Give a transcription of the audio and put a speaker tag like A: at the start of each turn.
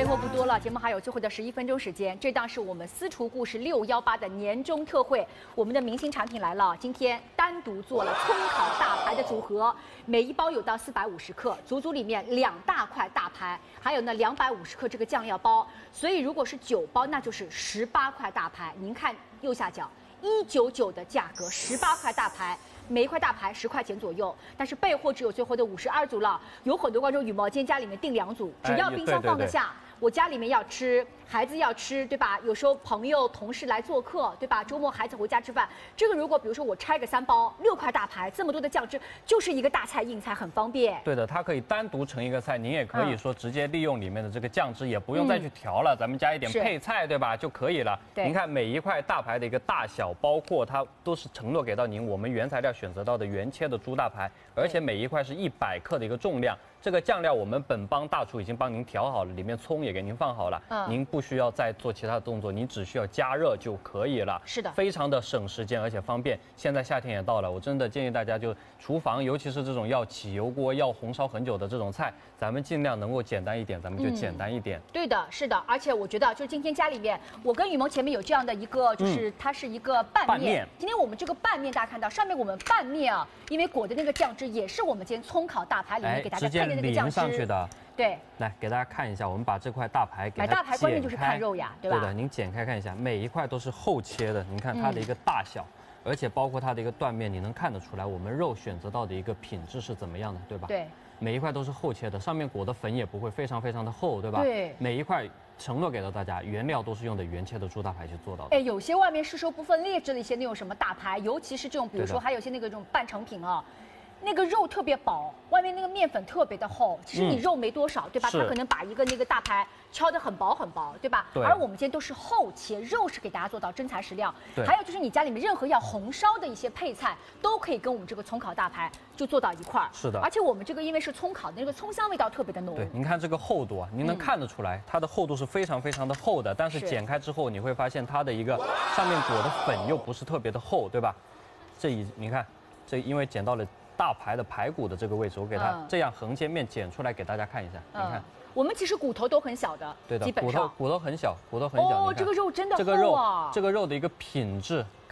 A: 废话不多了，节目还有最后的11分钟时间。这档是我们私厨故事618的年终特惠，我们的明星产品来了。今天单独做了葱烤大排的组合，每一包有到450克，足足里面2大块大排，还有呢250克这个酱料包。所以如果是9包，那就是18块大排。您看右下角，199的价格，18块大排。每一块大排10块钱左右，但是备货只有最后的52组了。有很多观众羽毛今天家里面订2组，只要冰箱放得下，我家里面要吃，孩子要吃，对吧？有时候朋友同事来做客，对吧？周末孩子回家吃饭，这个如果比如说我拆个3包，6块大排，这么多的酱汁，就是一个大菜硬菜，很方便。
B: 对的，它可以单独成一个菜，您也可以说直接利用里面的这个酱汁，也不用再去调了，咱们加一点配菜，对吧？就可以了。您看每一块大排的一个大小，包括它都是承诺给到您，我们原材料选择到的原切的猪大排，而且每一块是100克的一个重量。这个酱料我们本帮大厨已经帮您调好了，里面葱也给您放好了，您不需要再做其他的动作，您只需要加热就可以了。
A: 是的，
B: 非常的省时间而且方便。现在夏天也到了，我真的建议大家就厨房，尤其是这种要起油锅、要红烧很久的这种菜，咱们尽量能够简单一点，咱们就简单一点。
A: 对的，是的，而且我觉得就今天家里面，我跟雨萌前面有这样的一个，就是它是一个拌面。今天我们这个拌面大家看到上面我们拌面啊，因为裹的那个酱汁也是我们今天葱烤大排里面给大家看的那个酱汁
B: 上去的。
A: 对，
B: 来给大家看一下，我们把这块大排给它
A: 买大排关键就是看肉呀，对吧？
B: 对的，您剪开看一下，每一块都是厚切的，您看它的一个大小，而且包括它的一个断面，你能看得出来我们肉选择到的一个品质是怎么样的，对吧？
A: 对，
B: 每一块都是厚切的，上面裹的粉也不会非常的厚，对吧？
A: 对，
B: 每一块承诺给到大家，原料都是用的原切的猪大排去做到的。
A: 哎，有些外面市售部分劣质的一些那种什么大排，尤其是这种，比如说还有些那个这种半成品啊。那个肉特别薄，外面那个面粉特别的厚，其实你肉没多少，对吧？它可能把一个那个大排敲得很薄很薄，对吧？
B: 对。
A: 而我们今天都是厚切，肉是给大家做到真材实料。对。还有就是你家里面任何要红烧的一些配菜，都可以跟我们这个葱烤大排就做到一块儿。
B: 是的。
A: 而且我们这个因为是葱烤的，那个葱香味道特别的浓。
B: 对，您看这个厚度啊，您能看得出来，它的厚度是非常的厚的，但是剪开之后你会发现它的一个上面裹的粉又不是特别的厚，对吧？你看，这因为剪到了大排的排骨的这个位置，我给它这样横切面剪出来给大家看一下。你看，
A: 我们其实骨头都很小的，
B: 对的，
A: 基本上
B: 骨头很小。
A: 哦，这个肉真的厚啊！
B: 这个肉的一个品质，